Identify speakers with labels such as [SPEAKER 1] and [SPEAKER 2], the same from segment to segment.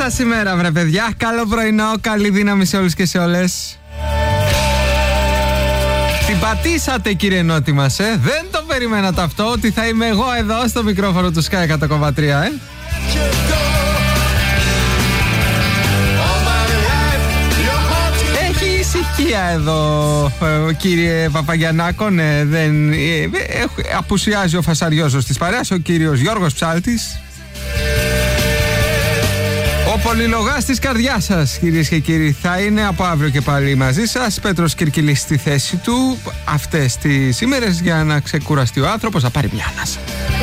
[SPEAKER 1] σας ημέρα, βρε παιδιά. Καλό πρωινό, καλή δύναμη σε όλους και σε όλες. Την πατήσατε, κύριε Νότι μας, Δεν το περιμένατε αυτό, ότι θα είμαι εγώ εδώ στο μικρόφωνο του Sky 100,3, Έχει ησυχία εδώ, κύριε Παπαγιαννάκο. Ναι, απουσιάζει ο φασαριόζος της παρέας, ο κύριος Γιώργος Ψάλτης. Ο πολυλογάς της καρδιάς σας, κυρίες και κύριοι, θα είναι από αύριο και πάλι μαζί σας. Πέτρος Κυρκυλής στη θέση του αυτές τις ημέρες για να ξεκουραστεί ο άνθρωπος, να πάρει μια ανάσα.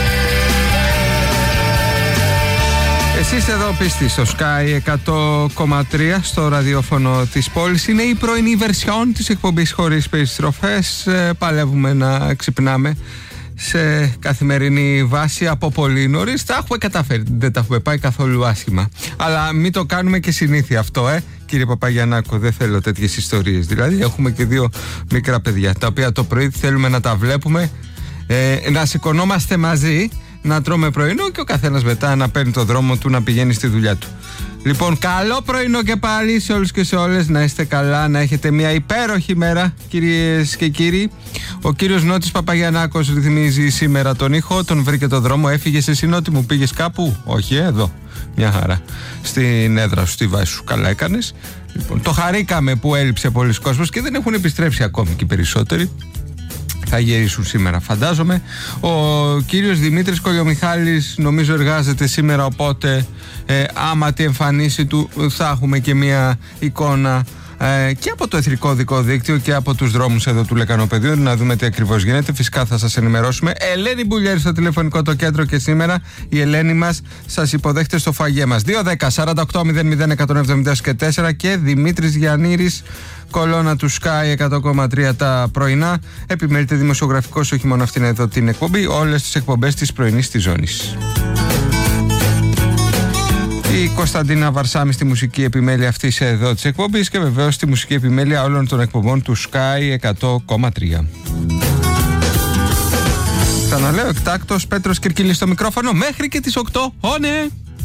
[SPEAKER 1] Εσείς εδώ πίστη στο Sky 100,3 στο ραδιόφωνο της πόλης. Είναι η πρωινή βερσιόν της εκπομπής χωρίς περιστροφές. Παλεύουμε να ξυπνάμε σε καθημερινή βάση από πολύ νωρίς. Τα έχουμε καταφέρει, δεν τα έχουμε πάει καθόλου άσχημα. Αλλά μην το κάνουμε και συνήθεια αυτό, κύριε Παπαγιαννάκο. Δεν θέλω τέτοιες ιστορίες. Δηλαδή έχουμε και δύο μικρά παιδιά, τα οποία το πρωί θέλουμε να τα βλέπουμε, να σηκωνόμαστε μαζί, να τρώμε πρωινό και ο καθένας μετά να παίρνει το δρόμο του να πηγαίνει στη δουλειά του. Λοιπόν, καλό πρωινό και πάλι σε όλους και σε όλες. Να είστε καλά, να έχετε μια υπέροχη μέρα, κυρίες και κύριοι. Ο κύριος Νότης Παπαγιαννάκος ρυθμίζει σήμερα τον ήχο. Τον βρήκε το δρόμο, έφυγες εσύ, Νότι μου, πήγες κάπου? Όχι, εδώ, μια χαρά, στην έδρα σου, στη βάση σου. Καλά έκανες. Λοιπόν, το χαρήκαμε που έλειψε πολλοί κόσμος και δεν έχουν επιστρέψει ακόμη και περισσότεροι. Θα γυρίσουν σήμερα, φαντάζομαι. Ο κύριος Δημήτρης Κολιομιχάλης νομίζω εργάζεται σήμερα, οπότε άμα τη εμφανίση του θα έχουμε και μια εικόνα και από το Εθνικό Δικό Δίκτυο και από τους δρόμους εδώ του Λεκανοπεδίου, να δούμε τι ακριβώς γίνεται. Φυσικά θα σας ενημερώσουμε. Ελένη Μπουλιέρη στο τηλεφωνικό το κέντρο και σήμερα η Ελένη μας σας υποδέχεται στο φαγέ μας. 210 48 00 174 και Δημήτρης Γιαννήρης, κολόνα του Sky 100,3 τα πρωινά. Επιμελείται δημοσιογραφικός, όχι μόνο αυτήν εδώ την εκπομπή, όλες τις εκπομπές της πρωινής της ζώνης. Η Κωνσταντίνα Βαρσάμι στη μουσική επιμέλεια αυτής εδώ της εκπομπής και βεβαίως στη μουσική επιμέλεια όλων των εκπομπών του Sky 100,3. Ξαναλέω, εκτάκτος Πέτρος Κυρκυλής στο μικρόφωνο μέχρι και τις 8. Ναι!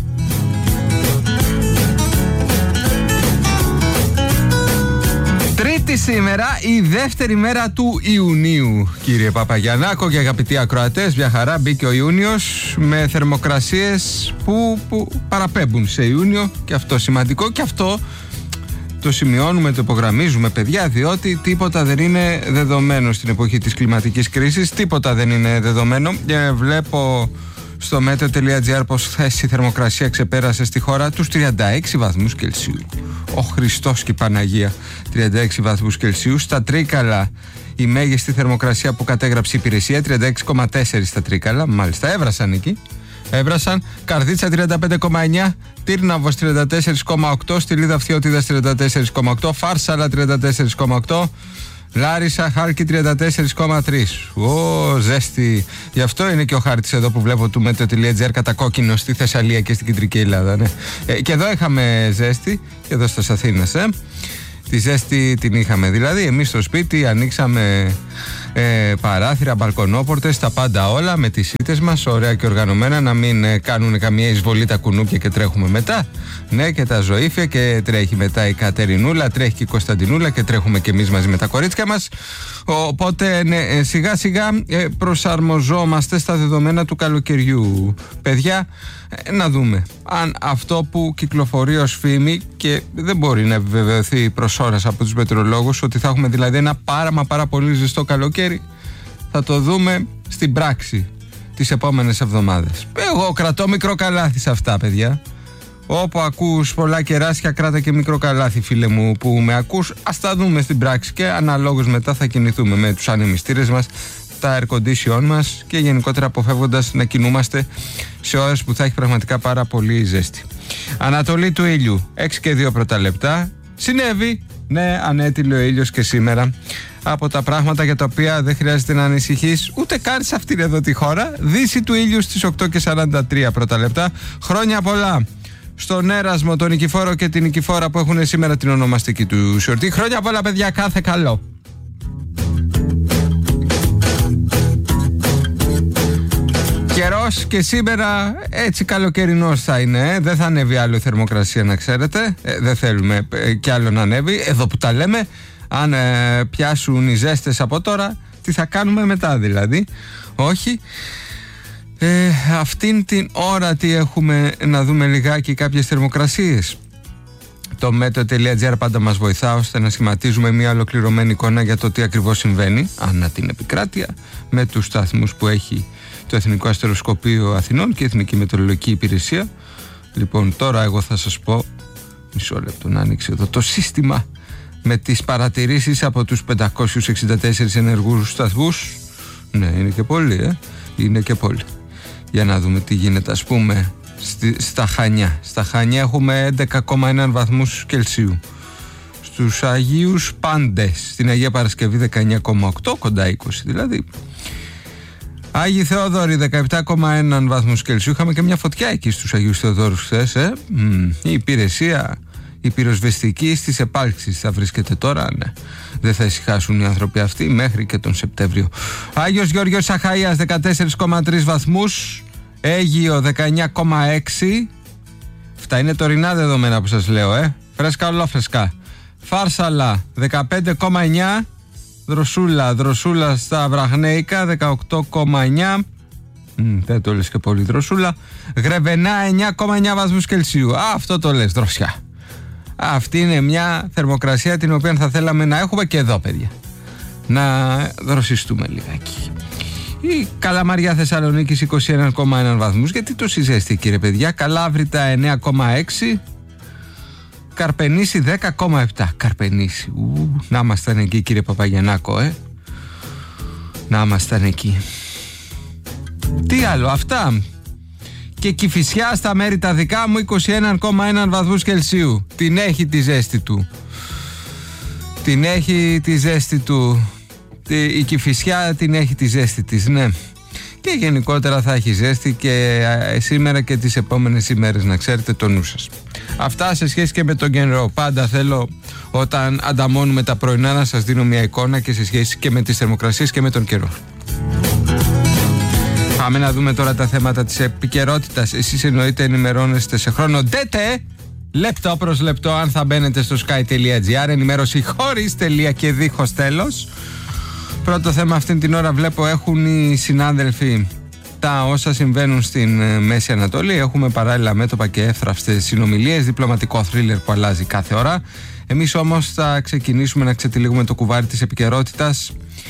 [SPEAKER 1] Τρίτη σήμερα, η δεύτερη μέρα του Ιουνίου, κύριε Παπαγιαννάκο και αγαπητοί ακροατές. Μια χαρά, μπήκε ο Ιούνιος με θερμοκρασίες που παραπέμπουν σε Ιούνιο, και αυτό σημαντικό, και αυτό το σημειώνουμε, το υπογραμμίζουμε, παιδιά, διότι τίποτα δεν είναι δεδομένο στην εποχή της κλιματικής κρίσης. Τίποτα δεν είναι δεδομένο. Βλέπω στο meteo.gr πως χθες η θερμοκρασία ξεπέρασε στη χώρα τους 36 βαθμούς Κελσίου. Ο Χριστός και η Παναγία, 36 βαθμούς Κελσίου. Στα Τρίκαλα η μέγιστη θερμοκρασία που κατέγραψε η υπηρεσία, 36,4 στα Τρίκαλα. Μάλιστα, έβρασαν εκεί. Έβρασαν. Καρδίτσα 35,9, Τύρναβος 34,8, Στυλίδα Φθιώτιδας 34,8, Φάρσαλα 34,8, Λάρισα, Χάλκι 34,3. Ζέστη. Γι' αυτό είναι και ο χάρτης εδώ που βλέπω του meteo.gr κατακόκκινο στη Θεσσαλία και στην Κεντρική Ελλάδα. Ναι. Και εδώ είχαμε ζέστη, και εδώ στα Αθήνας. Τη ζέστη την είχαμε. Δηλαδή, εμείς στο σπίτι ανοίξαμε παράθυρα, μπαλκονόπορτες, τα πάντα όλα με τις σίτες μας, ωραία και οργανωμένα, να μην κάνουν καμία εισβολή τα κουνούπια και τρέχουμε μετά. Ναι, και τα ζωήφια, και τρέχει μετά η Κατερινούλα, τρέχει και η Κωνσταντινούλα και τρέχουμε και εμείς μαζί με τα κορίτσια μας. Οπότε ναι, σιγά σιγά προσαρμοζόμαστε στα δεδομένα του καλοκαιριού. Παιδιά, να δούμε αν αυτό που κυκλοφορεί ως φήμη, και δεν μπορεί να επιβεβαιωθεί προς ώρας από τους μετεωρολόγους, ότι θα έχουμε δηλαδή ένα πάρα πολύ ζεστό καλοκαίρι, θα το δούμε στην πράξη τις επόμενες εβδομάδες. Εγώ κρατώ μικρό καλάθι σε αυτά, παιδιά. Όπου ακούς πολλά κεράσια, κράτα και μικρό καλάθι, φίλε μου, που με ακούς. Ας τα δούμε στην πράξη και αναλόγως μετά θα κινηθούμε με τους ανεμιστήρες μας, τα air condition μας, και γενικότερα αποφεύγοντας να κινούμαστε σε ώρες που θα έχει πραγματικά πάρα πολύ ζέστη. Ανατολή του ήλιου, 6 και 2 πρώτα λεπτά. Συνέβη, ναι, ανέτειλε ο ήλιος και σήμερα. Από τα πράγματα για τα οποία δεν χρειάζεται να ανησυχείς ούτε καν σε αυτήν εδώ τη χώρα. Δύση του ήλιου στις 8 και 43 πρώτα λεπτά. Χρόνια πολλά στον Έρασμο, τον Νικηφόρο και την Νικηφόρα που έχουν σήμερα την ονομαστική του γιορτή. Χρόνια πολλά, παιδιά, κάθε καλό. Και καιρός και σήμερα έτσι καλοκαιρινός θα είναι. Δεν θα ανέβει άλλο η θερμοκρασία, να ξέρετε. Δεν θέλουμε κι άλλο να ανέβει. Εδώ που τα λέμε, αν πιάσουν οι ζέστες από τώρα, τι θα κάνουμε μετά δηλαδή? Όχι. Αυτήν την ώρα τι έχουμε, να δούμε λιγάκι κάποιες θερμοκρασίες. Το meteo.gr πάντα μας βοηθά ώστε να σχηματίζουμε μια ολοκληρωμένη εικόνα για το τι ακριβώς συμβαίνει ανά την επικράτεια, με τους σταθμούς που έχει το Εθνικό Αστεροσκοπείο Αθηνών και η Εθνική Μετεωρολογική Υπηρεσία. Λοιπόν, τώρα εγώ θα σας πω, μισό λεπτό να ανοίξει εδώ το σύστημα με τις παρατηρήσεις από τους 564 ενεργούς σταθμούς. Ναι, είναι και πολύ, είναι και πολύ. Για να δούμε τι γίνεται, ας πούμε στα Χανιά. Στα Χανιά έχουμε 11,1 βαθμούς Κελσίου. Στους Αγίους Πάντες, στην Αγία Παρασκευή 19,8, κοντά 20 δηλαδή. Άγιοι Θεόδωροι 17,1 βαθμούς Κελσίου. Είχαμε και μια φωτιά εκεί στους Αγίους Θεοδόρους χθες. Η υπηρεσία, η πυροσβεστική στις επάλξεις θα βρίσκεται τώρα. Ναι. Δεν θα ησυχάσουν οι άνθρωποι αυτοί μέχρι και τον Σεπτέμβριο. Άγιος Γεώργιος Αχαΐας 14,3 βαθμούς. Αίγυο 19,6. Αυτά είναι τωρινά δεδομένα που σας λέω, φρέσκα ολόφρεσκα. Φάρσαλα 15,9. Δροσούλα στα Βραγνέικα 18,9. Δεν το λες και πολύ Δροσούλα. Γρεβενά 9,9 βαθμούς Κελσίου. Αυτό το λες, δροσιά. Αυτή είναι μια θερμοκρασία την οποία θα θέλαμε να έχουμε και εδώ, παιδιά. Να δροσιστούμε λιγάκι. Η Καλαμαριά Θεσσαλονίκης 21,1 βαθμούς. Γιατί το συζέστη, κύριε παιδιά? Καλάβρητα 9,6. Καρπενήσι 10,7. Καρπενήσι. Να ήμασταν εκεί, κύριε Παπαγιαννάκο, να ήμασταν εκεί. Τι άλλο, αυτά. Και Κηφισιά στα μέρη τα δικά μου 21,1 βαθμούς Κελσίου. Την έχει τη ζέστη του. Την έχει τη ζέστη του. Η Κηφισιά την έχει τη ζέστη της, ναι. Και γενικότερα θα έχει ζέστη και σήμερα και τις επόμενες ημέρες, να ξέρετε το νου σας. Αυτά σε σχέση και με τον καιρό. Πάντα θέλω όταν ανταμώνουμε τα πρωινά να σας δίνω μια εικόνα και σε σχέση και με τις θερμοκρασίες και με τον καιρό. Πάμε να δούμε τώρα τα θέματα της επικαιρότητας. Εσείς εννοείται ενημερώνεστε σε χρόνο. Ντέτε λεπτό προς λεπτό αν θα μπαίνετε στο sky.gr. Ενημέρωση χωρίς τελεία και δίχως τέλος. Πρώτο θέμα αυτήν την ώρα βλέπω έχουν οι συνάδελφοι τα όσα συμβαίνουν στην Μέση Ανατολή. Έχουμε παράλληλα μέτωπα και εύθραυστες συνομιλίες, διπλωματικό θρίλερ που αλλάζει κάθε ώρα. Εμείς όμως θα ξεκινήσουμε να ξετυλίγουμε το κουβάρι της επικαιρότητας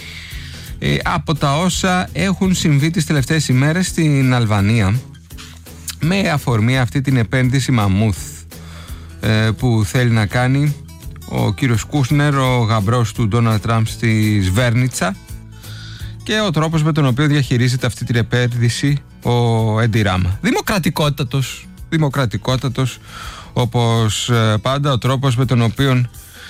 [SPEAKER 1] από τα όσα έχουν συμβεί τις τελευταίες ημέρες στην Αλβανία, με αφορμή αυτή την επένδυση μαμούθ που θέλει να κάνει ο κύριος Κούσνερ, ο γαμπρός του Ντόναλντ Τραμπ στη Σβέρνιτσα, και ο τρόπος με τον οποίο διαχειρίζεται αυτή την επένδυση ο Έντι Ράμα. Δημοκρατικότατος όπως πάντα ο τρόπος με τον οποίο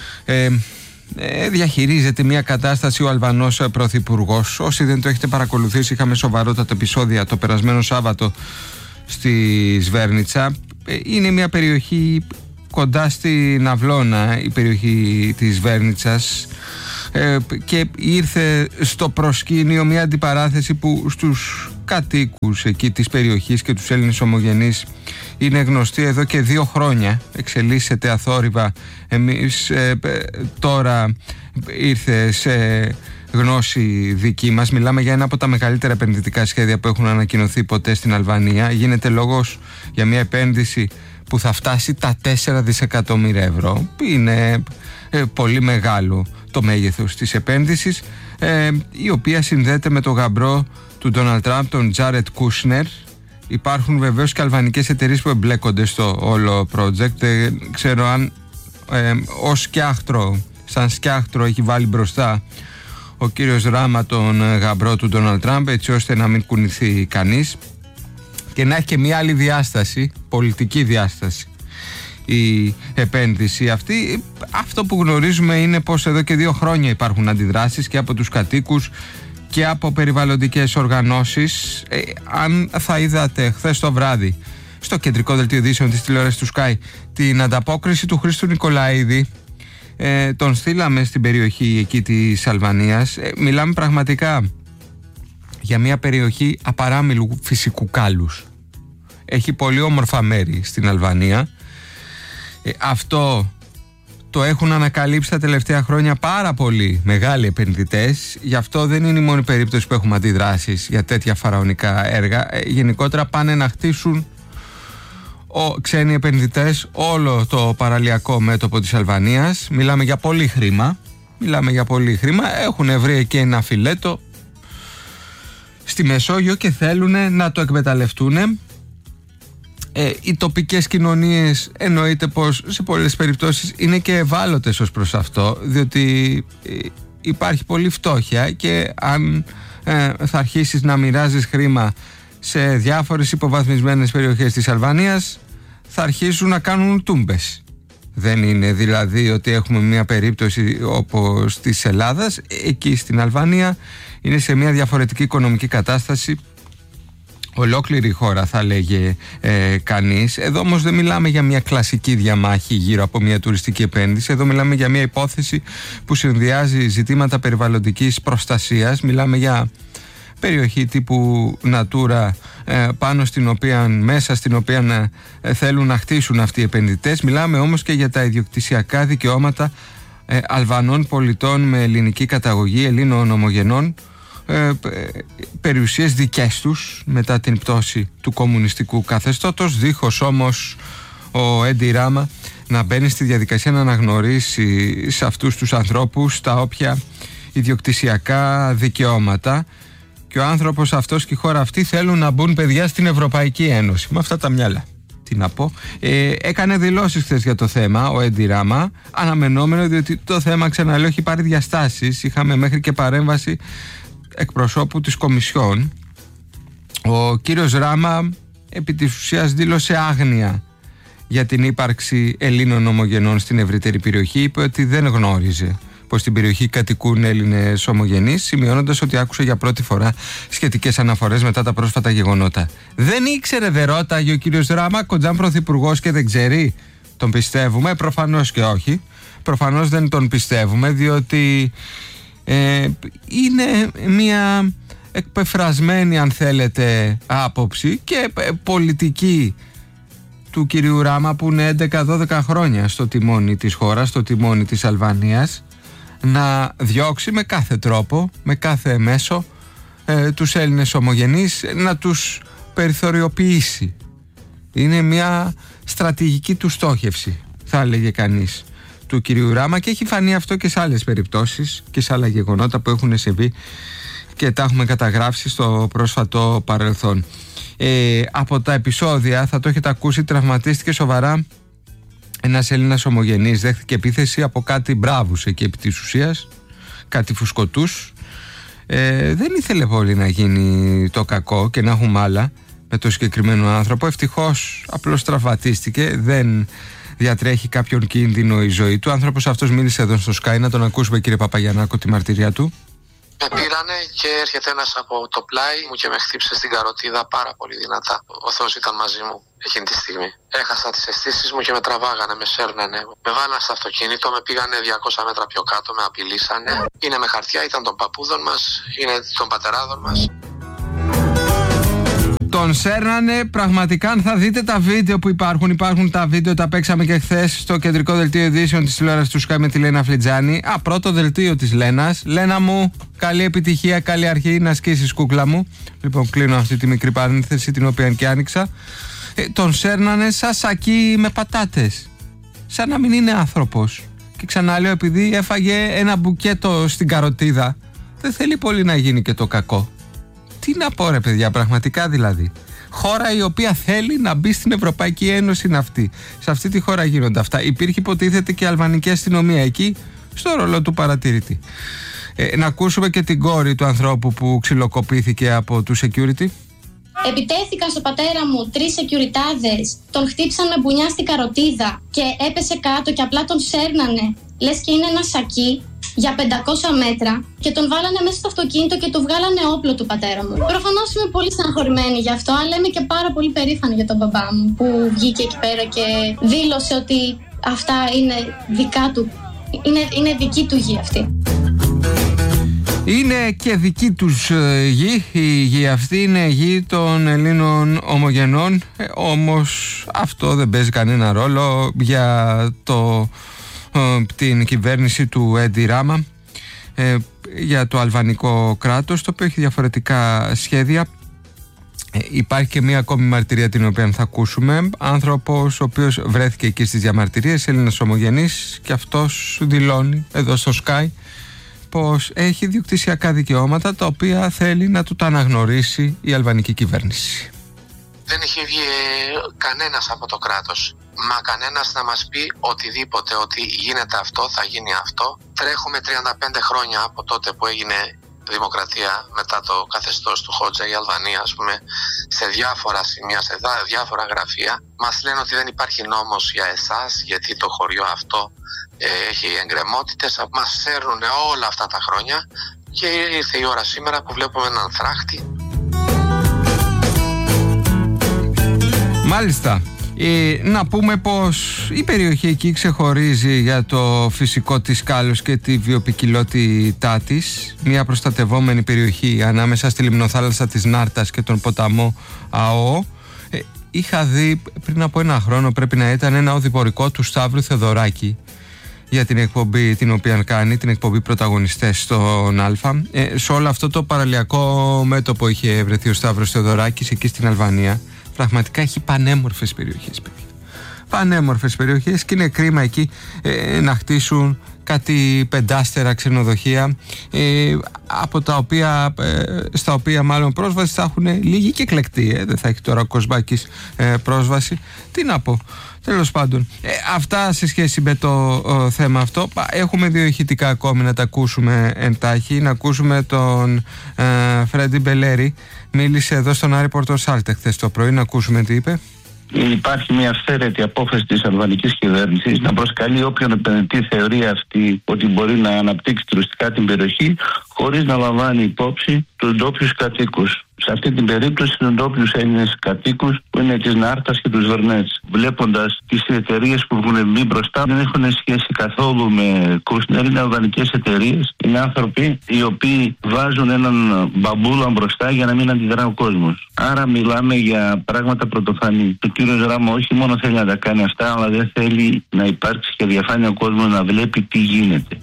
[SPEAKER 1] διαχειρίζεται μια κατάσταση ο Αλβανός πρωθυπουργός. Όσοι δεν το έχετε παρακολουθήσει, είχαμε σοβαρότατα επεισόδια το περασμένο Σάββατο στη Σβέρνιτσα. Είναι μια περιοχή κοντά στην Αυλώνα, η περιοχή της Βέρνιτσας, και ήρθε στο προσκήνιο μια αντιπαράθεση που στους κατοίκους εκεί της περιοχής και τους Έλληνες ομογενείς είναι γνωστή εδώ και 2 χρόνια. Εξελίσσεται αθόρυβα. Εμείς τώρα ήρθε σε γνώση δική μας. Μιλάμε για ένα από τα μεγαλύτερα επενδυτικά σχέδια που έχουν ανακοινωθεί ποτέ στην Αλβανία. Γίνεται λόγος για μια επένδυση που θα φτάσει τα 4 δισεκατομμύρια ευρώ. Είναι πολύ μεγάλο το μέγεθος της επένδυσης, η οποία συνδέεται με το γαμπρό του Ντόναλντ Τραμπ, τον Τζάρετ Κούσνερ. Υπάρχουν βεβαίως και αλβανικές εταιρείες που εμπλέκονται στο όλο project. Δεν ξέρω αν ως σκιάχτρο, σαν σκιάχτρο έχει βάλει μπροστά ο κύριος Ράμα τον γαμπρό του Ντόναλντ Τραμπ, έτσι ώστε να μην κουνηθεί κανείς και να έχει και μια άλλη διάσταση, πολιτική διάσταση η επένδυση αυτή. Αυτό που γνωρίζουμε είναι πως εδώ και 2 χρόνια υπάρχουν αντιδράσεις και από τους κατοίκους και από περιβαλλοντικές οργανώσεις. Αν θα είδατε χθες το βράδυ στο κεντρικό δελτίο ειδήσεων της τηλεόρασης του Sky την ανταπόκριση του Χρήστου Νικολαίδη, τον στείλαμε στην περιοχή εκεί της Αλβανίας. Μιλάμε πραγματικά για μια περιοχή απαράμιλου φυσικού κάλους. Έχει πολύ όμορφα μέρη στην Αλβανία. Αυτό το έχουν ανακαλύψει τα τελευταία χρόνια πάρα πολύ μεγάλοι επενδυτές. Γι' αυτό δεν είναι η μόνη περίπτωση που έχουμε αντιδράσεις για τέτοια φαραωνικά έργα. Γενικότερα πάνε να χτίσουν ξένοι επενδυτές όλο το παραλιακό μέτωπο της Αλβανίας. Μιλάμε για πολύ χρήμα. Έχουν βρει εκεί ένα φιλέτο στη Μεσόγειο και θέλουν να το εκμεταλλευτούν. Οι τοπικές κοινωνίες εννοείται πως σε πολλές περιπτώσεις είναι και ευάλωτες ως προς αυτό, διότι υπάρχει πολλή φτώχεια και αν θα αρχίσεις να μοιράζεις χρήμα σε διάφορες υποβαθμισμένες περιοχές της Αλβανίας, θα αρχίσουν να κάνουν τούμπες. Δεν είναι δηλαδή ότι έχουμε μια περίπτωση όπως της Ελλάδας. Εκεί στην Αλβανία είναι σε μια διαφορετική οικονομική κατάσταση. Ολόκληρη η χώρα θα λέγε κανείς. Εδώ όμως δεν μιλάμε για μια κλασική διαμάχη γύρω από μια τουριστική επένδυση. Εδώ μιλάμε για μια υπόθεση που συνδυάζει ζητήματα περιβαλλοντικής προστασίας. Μιλάμε για περιοχή τύπου Natura, μέσα στην οποία θέλουν να χτίσουν αυτοί οι επενδυτές. Μιλάμε όμως και για τα ιδιοκτησιακά δικαιώματα Αλβανών πολιτών με ελληνική καταγωγή, Ελλήνων ομογενών, περιουσίες δικές τους μετά την πτώση του κομμουνιστικού καθεστώτος, δίχως όμως ο Έντι Ράμα να μπαίνει στη διαδικασία να αναγνωρίσει σε αυτούς τους ανθρώπους τα όποια ιδιοκτησιακά δικαιώματα. Και ο άνθρωπος αυτός και η χώρα αυτή θέλουν να μπουν παιδιά στην Ευρωπαϊκή Ένωση. Με αυτά τα μυαλά. Τι να πω. Έκανε δηλώσεις χθες για το θέμα ο Έντι Ράμα. Αναμενόμενο, διότι το θέμα, ξαναλέω, έχει πάρει διαστάσεις. Είχαμε μέχρι και παρέμβαση εκπροσώπου της Κομισιόν. Ο κύριος Ράμα επί της ουσίας δήλωσε άγνοια για την ύπαρξη Ελλήνων ομογενών στην ευρύτερη περιοχή. Είπε ότι δεν γνώριζε πως στην περιοχή κατοικούν Έλληνες ομογενείς, σημειώνοντας ότι άκουσε για πρώτη φορά σχετικές αναφορές μετά τα πρόσφατα γεγονότα. Δεν ήξερε, δεν ρώταγε ο κύριος Ράμα, κοντζάν πρωθυπουργός και δεν ξέρει? Τον πιστεύουμε? Προφανώς και όχι. Προφανώς δεν τον πιστεύουμε, διότι είναι μια εκπεφρασμένη, αν θέλετε, άποψη και πολιτική του κυρίου Ράμα, που είναι 11-12 χρόνια στο τιμόνι της χώρας, στο τιμόνι της Αλβανίας, να διώξει με κάθε τρόπο, με κάθε μέσο τους Έλληνες ομογενείς, να τους περιθωριοποιήσει. Είναι μια στρατηγική του στόχευση, θα έλεγε κανείς, του κυρίου Ράμα, και έχει φανεί αυτό και σε άλλες περιπτώσεις και σε άλλα γεγονότα που έχουν συμβεί και τα έχουμε καταγράψει στο πρόσφατο παρελθόν. Από τα επεισόδια, θα το έχετε ακούσει, τραυματίστηκε σοβαρά ένας Έλληνας ομογενής. Δέχθηκε επίθεση από κάτι μπράβους εκεί επί της ουσίας, κάτι φουσκωτούς. Δεν ήθελε πολύ να γίνει το κακό και να έχουμε άλλα με το συγκεκριμένο άνθρωπο. Ευτυχώς απλώς τραυματίστηκε, δεν διατρέχει κάποιον κίνδυνο η ζωή του. Ο άνθρωπος αυτός μίλησε εδώ στο Sky, να τον ακούσουμε, κύριε Παπαγιαννάκο, τη μαρτυρία του.
[SPEAKER 2] Με πήρανε και έρχεται ένας από το πλάι μου και με χτύπησε στην καροτίδα πάρα πολύ δυνατά. Ο Θεός ήταν μαζί μου εκείνη τη στιγμή. Έχασα τις αισθήσεις μου και με τραβάγανε, με σέρνανε. Με βάλανε στο αυτοκίνητο, με πήγανε 200 μέτρα πιο κάτω, με απειλήσανε. Είναι με χαρτιά, ήταν των παππούδων μας, είναι των πατεράδων μας.
[SPEAKER 1] Τον σέρνανε πραγματικά. Αν θα δείτε τα βίντεο που υπάρχουν τα βίντεο, τα παίξαμε και χθες στο κεντρικό δελτίο ειδήσεων της τηλεόρασης του Sky με τη Λένα Φλιτζάνη. Πρώτο δελτίο της Λένας. Λένα μου, καλή επιτυχία, καλή αρχή να σκίσεις, κούκλα μου. Λοιπόν, κλείνω αυτή τη μικρή παρένθεση, την οποία και άνοιξα. Τον σέρνανε σαν σακί με πατάτες, σαν να μην είναι άνθρωπος. Και ξαναλέω, επειδή έφαγε ένα μπουκέτο στην καροτίδα, δεν θέλει πολύ να γίνει και το κακό. Τι να πω, ρε παιδιά, πραγματικά δηλαδή. Χώρα η οποία θέλει να μπει στην Ευρωπαϊκή Ένωση είναι αυτή. Σε αυτή τη χώρα γίνονται αυτά. Υπήρχε, υποτίθεται, και η αλβανική αστυνομία εκεί, στο ρόλο του παρατηρητή. Να ακούσουμε και την κόρη του ανθρώπου που ξυλοκοπήθηκε από του security.
[SPEAKER 3] Επιτέθηκαν στο πατέρα μου 3 σεκιουριτάδες, τον χτύπησαν με μπουνιά στην καροτίδα και έπεσε κάτω και απλά τον σέρνανε, λες και είναι ένα σακί, για 500 μέτρα και τον βάλανε μέσα στο αυτοκίνητο και του βγάλανε όπλο του πατέρα μου. Προφανώς είμαι πολύ στεναχωρημένη γι' αυτό, αλλά είμαι και πάρα πολύ περήφανη για τον μπαμπά μου που βγήκε εκεί πέρα και δήλωσε ότι αυτά είναι δικά του, είναι δική του γη αυτή.
[SPEAKER 1] Είναι και δική τους γη. Η γη αυτή είναι γη των Ελλήνων ομογενών, όμως αυτό δεν παίζει κανένα ρόλο για την κυβέρνηση του Έντι Ράμα, για το αλβανικό κράτος, το οποίο έχει διαφορετικά σχέδια. Υπάρχει και μία ακόμη μαρτυρία την οποία θα ακούσουμε. Άνθρωπος ο οποίος βρέθηκε εκεί στις διαμαρτυρίες, Έλληνας ομογενής, και αυτός δηλώνει εδώ στο Sky πως έχει διοκτησιακά δικαιώματα τα οποία θέλει να του τα αναγνωρίσει η αλβανική κυβέρνηση.
[SPEAKER 2] Δεν είχε βγει κανένας από το κράτος. Μα κανένας να μας πει οτιδήποτε, ότι γίνεται αυτό, θα γίνει αυτό. Τρέχουμε 35 χρόνια από τότε που έγινε δημοκρατία μετά το καθεστώς του Χότζα, η Αλβανία, ας πούμε, σε διάφορα σημεία, σε διάφορα γραφεία. Μας λένε ότι δεν υπάρχει νόμος για εσάς, γιατί το χωριό αυτό έχει εγκρεμότητες. Μας σέρνουν όλα αυτά τα χρόνια και ήρθε η ώρα σήμερα που βλέπουμε έναν φράχτη.
[SPEAKER 1] Μάλιστα. Να πούμε πως η περιοχή εκεί ξεχωρίζει για το φυσικό της κάλος και τη βιοποικιλότητά της. Μια προστατευόμενη περιοχή ανάμεσα στη λιμνοθάλασσα της Νάρτας και τον ποταμό ΑΟ. Είχα δει πριν από ένα χρόνο, πρέπει να ήταν, ένα οδηπορικό του Σταύρου Θεοδωράκη για την εκπομπή την οποία κάνει, την εκπομπή Πρωταγωνιστές στον Α. Σε όλο αυτό το παραλιακό μέτωπο είχε βρεθεί ο Σταύρος Θεοδωράκης εκεί στην Αλβανία. Πραγματικά έχει πανέμορφες περιοχές, παιδιά. Πανέμορφες περιοχές, και είναι κρίμα εκεί να χτίσουν κάτι πεντάστερα ξενοδοχεία, από τα οποία, στα οποία μάλλον πρόσβαση θα έχουν λίγοι και εκλεκτοί. Δεν θα έχει τώρα ο Κοσμάκης πρόσβαση. Τι να πω. Τέλος πάντων, αυτά σε σχέση με το θέμα αυτό. Έχουμε δύο ηχητικά ακόμη να τα ακούσουμε εντάχει. Να ακούσουμε τον Φρέντι Μπελέρη. Μίλησε εδώ στον Άρη Πορτοσάλτε χθες το πρωί. Να ακούσουμε τι είπε.
[SPEAKER 4] Υπάρχει μια αυθαίρετη απόφαση της αλβανικής κυβέρνησης να προσκαλεί όποιον επενδυτή θεωρεί αυτή ότι μπορεί να αναπτύξει τουριστικά την περιοχή, χωρίς να λαμβάνει υπόψη τους ντόπιους κατοίκους. Σε αυτή την περίπτωση τους ντόπιους Έλληνες κατοίκους που είναι της Νάρτας και τους Βερνέτς. Βλέποντας τις εταιρείες που έχουν μπει μπροστά, δεν έχουν σχέση καθόλου με Κούσνερ, είναι αλβανικές εταιρείες. Είναι άνθρωποι οι οποίοι βάζουν έναν μπαμπούλα μπροστά για να μην αντιδρά ο κόσμος. Άρα μιλάμε για πράγματα πρωτοφανή. Ο κύριος Ράμα όχι μόνο θέλει να τα κάνει αυτά, αλλά δεν θέλει να υπάρξει και διαφάνεια ο κόσμος να βλέπει τι γίνεται.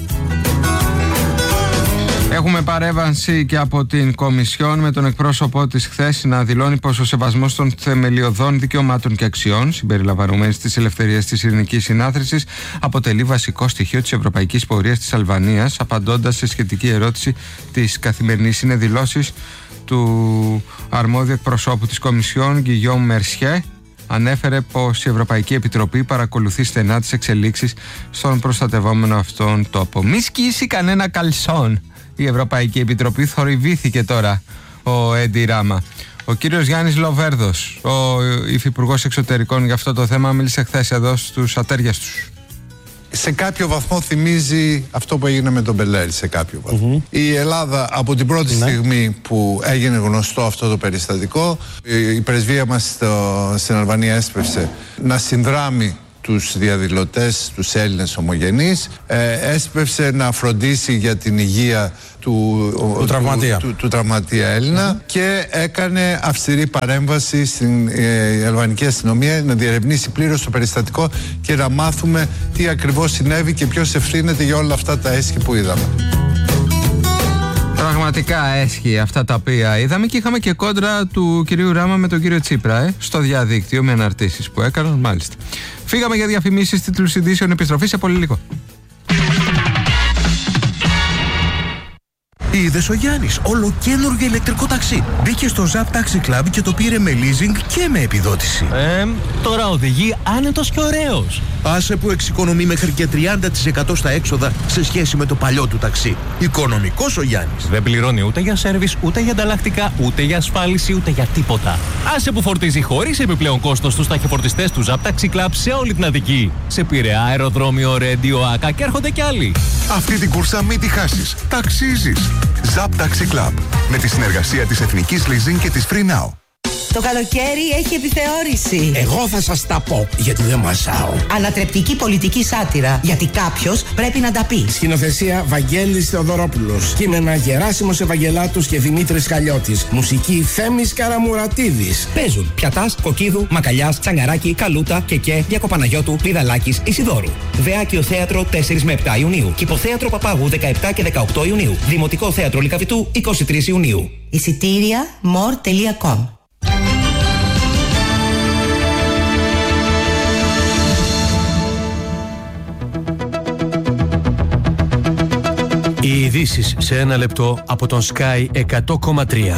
[SPEAKER 1] Έχουμε παρέμβαση και από την Κομισιόν, με τον εκπρόσωπό της χθες να δηλώνει πως ο σεβασμός των θεμελιωδών δικαιωμάτων και αξιών, συμπεριλαμβανομένης της ελευθερίας της ειρηνικής συνάθρησης, αποτελεί βασικό στοιχείο της ευρωπαϊκής πορείας της Αλβανίας. Απαντώντας σε σχετική ερώτηση της Καθημερινής, είναι δηλώσεις του αρμόδιου εκπροσώπου της Κομισιόν, Γκυγιόμ Μερσιέ. Ανέφερε πως η Ευρωπαϊκή Επιτροπή παρακολουθεί στενά τις εξελίξεις στον προστατευόμενο αυτόν τόπο. Μη σκίσει κανένα καλσόν. Η Ευρωπαϊκή Επιτροπή, θορυβήθηκε τώρα ο Έντι Ράμα. Ο κύριος Γιάννης Λοβέρδος, ο υφυπουργός εξωτερικών, για αυτό το θέμα μίλησε χθες εδώ στους Ατέριαστους.
[SPEAKER 5] Σε κάποιο βαθμό θυμίζει αυτό που έγινε με τον Μπελέρη, σε κάποιο βαθμό. Η Ελλάδα από την πρώτη στιγμή που έγινε γνωστό αυτό το περιστατικό, η πρεσβεία μας στην Αλβανία έσπευσε να συνδράμει τους διαδηλωτές, τους Έλληνες ομογενείς, έσπευσε να φροντίσει για την υγεία του τραυματία Έλληνα και έκανε αυστηρή παρέμβαση στην αλβανική αστυνομία να διερευνήσει πλήρως το περιστατικό και να μάθουμε τι ακριβώς συνέβη και ποιος ευθύνεται για όλα αυτά τα έσχη που είδαμε.
[SPEAKER 1] Πραγματικά έσχυε αυτά τα οποία είδαμε, και είχαμε και κόντρα του κυρίου Ράμα με τον κύριο Τσίπρα στο διαδίκτυο, με αναρτήσεις που έκαναν. Μάλιστα. Φύγαμε για διαφημίσεις, τίτλους ειδήσεων, επιστροφή σε πολύ λίγο.
[SPEAKER 6] Είδες ο Γιάννης ολοκαίνουργιο ηλεκτρικό ταξί. Μπήκε στο Zap Taxi Club και το πήρε με leasing και με επιδότηση.
[SPEAKER 7] Τώρα οδηγεί άνετος και ωραίος.
[SPEAKER 6] Άσε που εξοικονομεί μέχρι και 30% στα έξοδα σε σχέση με το παλιό του ταξί. Οικονομικός ο Γιάννης.
[SPEAKER 7] Δεν πληρώνει ούτε για σέρβις, ούτε για ανταλλακτικά, ούτε για ασφάλιση, ούτε για τίποτα. Άσε που φορτίζει χωρίς επιπλέον κόστος στους ταχυφορτιστές του Zap Taxi Club σε όλη την Αττική. Σε Πειραιά, αεροδρόμιο, Ρέντιο, Άκα, και έρχονται κι άλλοι.
[SPEAKER 8] Αυτή την κούρσα μην τη χάσεις. Ταξίζεις. Zap Taxi Club. Με τη συνεργασία της Εθνικής Leasing και της Free Now.
[SPEAKER 9] Το καλοκαίρι έχει επιθεώρηση.
[SPEAKER 10] Εγώ θα σας τα πω, γιατί δεν μασάω.
[SPEAKER 9] Ανατρεπτική πολιτική σάτυρα, γιατί κάποιος πρέπει να τα πει.
[SPEAKER 10] Σκηνοθεσία Βαγγέλης Θεοδωρόπουλος. Κείμενα Γεράσιμος Ευαγγελάτος και Δημήτρης Χαλιώτης. Μουσική Θέμης Καραμουρατίδης.
[SPEAKER 11] Παίζουν Πιατάς, Κοκκίδου, Μακαλιάς, Τσαγκαράκη, Καλούτα, Κεκέ, Διακοπαναγιώτου, Πηδαλάκης, Ισιδώρου. Δεάκιο Θέατρο 4 με 7 Ιουνίου. Κηποθέατρο Παπάγου 17 και 18 Ιουνίου. Δημοτικό Θέατρο Λυκαβητού 23 Ιουνίου.
[SPEAKER 9] Εισιτήρια more.com.
[SPEAKER 12] Οι ειδήσεις σε ένα λεπτό από τον Sky 100,3.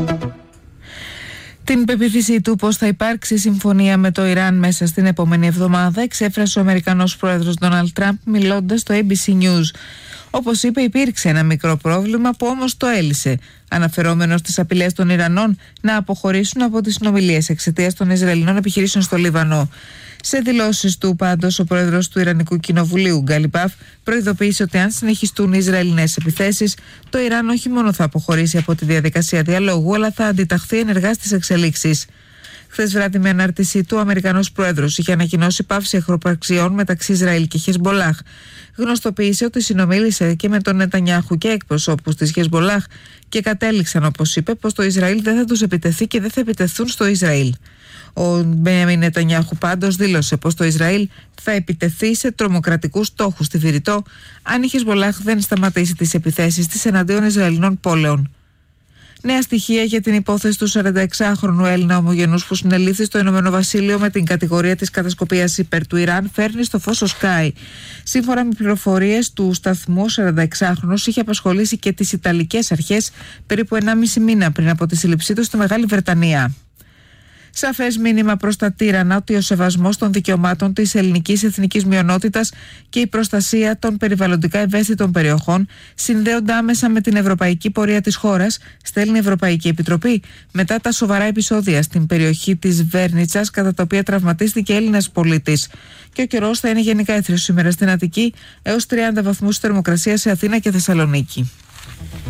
[SPEAKER 13] Την πεποίθησή του πως θα υπάρξει συμφωνία με το Ιράν μέσα στην επόμενη εβδομάδα εξέφρασε ο Αμερικανός πρόεδρος Ντόναλντ Τραμπ μιλώντας στο ABC News. Όπως είπε, υπήρξε ένα μικρό πρόβλημα που όμως το έλυσε, αναφερόμενος στις απειλές των Ιρανών να αποχωρήσουν από τις συνομιλίες εξαιτίας των Ισραηλινών επιχειρήσεων στο Λίβανο. Σε δηλώσεις του, πάντως, ο πρόεδρος του Ιρανικού Κοινοβουλίου, Γκαλιμπάφ, προειδοποίησε ότι αν συνεχιστούν οι Ισραηλινές επιθέσεις, το Ιράν όχι μόνο θα αποχωρήσει από τη διαδικασία διαλόγου, αλλά θα αντιταχθεί ενεργά στις εξελίξεις. Χθες βράδυ, με ανάρτησή του, ο Αμερικανός πρόεδρος είχε ανακοινώσει πάυση εχθροπραξιών μεταξύ Ισραήλ και Χεσμπολάχ. Γνωστοποίησε ότι συνομίλησε και με τον Νετανιάχου και εκπροσώπους της Χεσμπολάχ και κατέληξαν, όπως είπε, πως το Ισραήλ δεν θα τους επιτεθεί και δεν θα επιτεθούν στο Ισραήλ. Ο Μπενιαμίν Νετανιάχου πάντως δήλωσε πως το Ισραήλ θα επιτεθεί σε τρομοκρατικούς στόχους στη Βηρητό αν η Χεσμπολάχ δεν σταματήσει τις επιθέσεις της εναντίον Ισραηλινών πόλεων. Νέα στοιχεία για την υπόθεση του 46χρονου Έλληνα ομογενούς που συνελήφθη στο Ηνωμένο Βασίλειο με την κατηγορία της κατασκοπίας υπέρ του Ιράν φέρνει στο φως ο Sky. Σύμφωνα με πληροφορίες του σταθμού, ο 46χρονος είχε απασχολήσει και τις Ιταλικές αρχές περίπου 1,5 μήνα πριν από τη σύλληψή του στη Μεγάλη Βρετανία. Σαφές μήνυμα προς τα τύρανα ότι ο σεβασμός των δικαιωμάτων της ελληνικής εθνικής μειονότητας και η προστασία των περιβαλλοντικά ευαίσθητων περιοχών συνδέονται άμεσα με την ευρωπαϊκή πορεία της χώρας, στέλνει η Ευρωπαϊκή Επιτροπή, μετά τα σοβαρά επεισόδια στην περιοχή της Βέρνιτσας, κατά τα οποία τραυματίστηκε Έλληνας πολίτης. Και ο καιρός θα είναι γενικά έθριος σήμερα στην Αττική, έως 30 βαθμούς θερμοκρασία σε Αθήνα και Θεσσαλονίκη.